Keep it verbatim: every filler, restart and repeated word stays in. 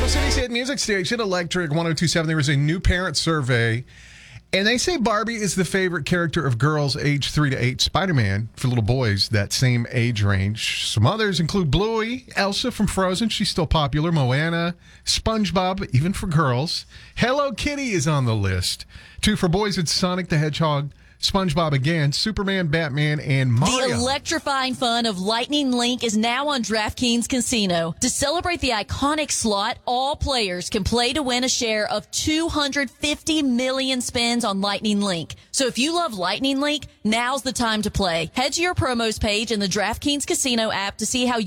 City's hit music station, Electric one oh two point seven. There was a new parent survey, and they say Barbie is the favorite character of girls age three to eight. Spider-Man for little boys, that same age range. Some others include Bluey, Elsa from Frozen. She's still popular. Moana, SpongeBob, even for girls. Hello Kitty is on the list. Two for boys, it's Sonic the Hedgehog, SpongeBob again, Superman, Batman, and Mario. The electrifying fun of Lightning Link is now on DraftKings Casino. To celebrate the iconic slot, all players can play to win a share of two hundred fifty million spins on Lightning Link. So if you love Lightning Link, now's the time to play. Head to your promos page in the DraftKings Casino app to see how